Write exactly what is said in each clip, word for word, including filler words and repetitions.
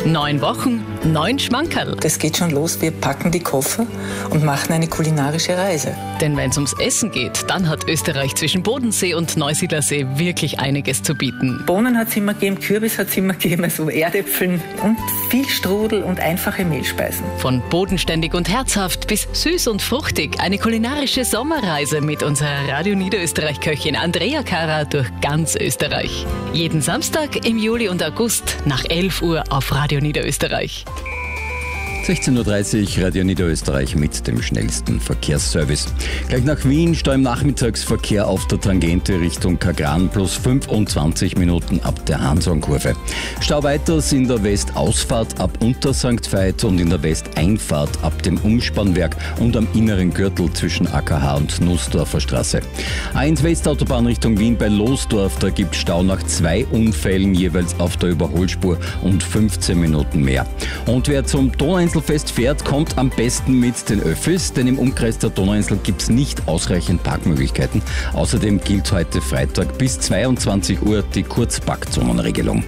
Neun Wochen, neun Schmankerl. Das geht schon los, wir packen die Koffer und machen eine kulinarische Reise. Denn wenn es ums Essen geht, dann hat Österreich zwischen Bodensee und Neusiedlersee wirklich einiges zu bieten. Bohnen hat es immer gegeben, Kürbis hat es immer gegeben, also Erdäpfeln und viel Strudel und einfache Mehlspeisen. Von bodenständig und herzhaft bis süß und fruchtig. Eine kulinarische Sommerreise mit unserer Radio Niederösterreich-Köchin Andrea Kara durch ganz Österreich. Jeden Samstag im Juli und August nach elf Uhr auf Radio Niederösterreich. sechzehn Uhr dreißig, Radio Niederösterreich mit dem schnellsten Verkehrsservice. Gleich nach Wien, Stau im Nachmittagsverkehr auf der Tangente Richtung Kagran plus fünfundzwanzig Minuten ab der Hansaunkurve. Stau weiters in der Westausfahrt ab Unter Sankt Veit und in der Westeinfahrt ab dem Umspannwerk und am inneren Gürtel zwischen A K H und Nussdorfer Straße. A eins Westautobahn Richtung Wien bei Losdorf, da gibt Stau nach zwei Unfällen jeweils auf der Überholspur und fünfzehn Minuten mehr. Und wer zum Donauinselfest fährt, kommt am besten mit den Öffis, denn im Umkreis der Donauinsel gibt es nicht ausreichend Parkmöglichkeiten. Außerdem gilt heute Freitag bis zweiundzwanzig Uhr die Kurzparkzonenregelung.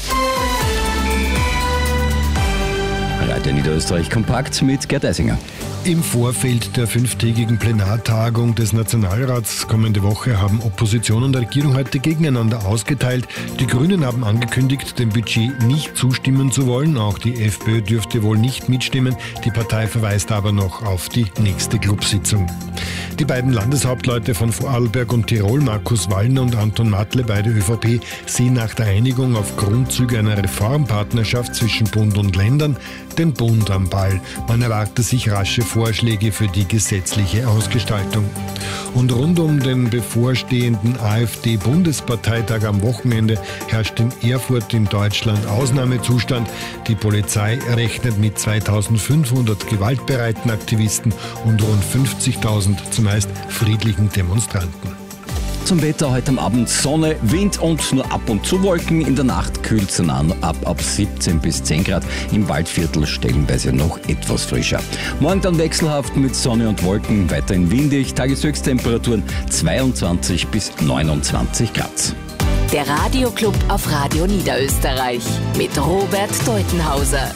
Radio Niederösterreich kompakt mit Gerd Eisinger. Im Vorfeld der fünftägigen Plenartagung des Nationalrats kommende Woche haben Opposition und Regierung heute gegeneinander ausgeteilt. Die Grünen haben angekündigt, dem Budget nicht zustimmen zu wollen. Auch die FPÖ dürfte wohl nicht mitstimmen. Die Partei verweist aber noch auf die nächste Clubsitzung. Die beiden Landeshauptleute von Vorarlberg und Tirol, Markus Wallner und Anton Matle, beide ÖVP, sehen nach der Einigung auf Grundzüge einer Reformpartnerschaft zwischen Bund und Ländern den Bund am Ball. Man erwarte sich rasche Vorschläge für die gesetzliche Ausgestaltung. Und rund um den bevorstehenden AfD-Bundesparteitag am Wochenende herrscht in Erfurt in Deutschland Ausnahmezustand. Die Polizei rechnet mit zweitausendfünfhundert gewaltbereiten Aktivisten und rund fünfzigtausend zumeist friedlichen Demonstranten. Zum Wetter heute am Abend Sonne, Wind und nur ab und zu Wolken. In der Nacht kühlt es an ab, ab siebzehn bis zehn Grad. Im Waldviertel stellenweise noch etwas frischer. Morgen dann wechselhaft mit Sonne und Wolken, weiterhin windig. Tageshöchsttemperaturen zweiundzwanzig bis neunundzwanzig Grad. Der Radioclub auf Radio Niederösterreich mit Robert Deutenhauser.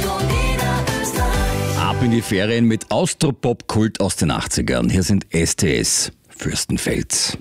Ab in die Ferien mit Austropop-Kult aus den achtzigern. Hier sind S T S Fürstenfeld.